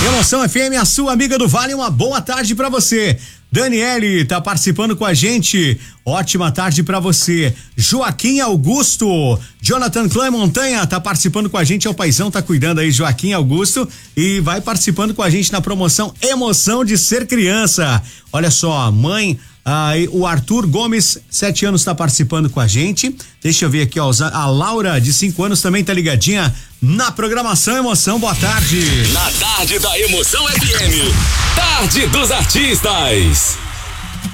Emoção FM, a sua amiga do Vale, uma boa tarde pra você. Daniele tá participando com a gente. Ótima tarde pra você. Joaquim Augusto, Jonathan Klein Montanha tá participando com a gente. É o paizão, tá cuidando aí, Joaquim Augusto, e vai participando com a gente na promoção Emoção de Ser Criança. Olha só, mãe, o Arthur Gomes, 7 anos, tá participando com a gente. Deixa eu ver aqui, ó, a Laura, de 5 anos, também tá ligadinha na programação Emoção. Boa tarde. Na tarde da Emoção FM, Tarde dos Artistas.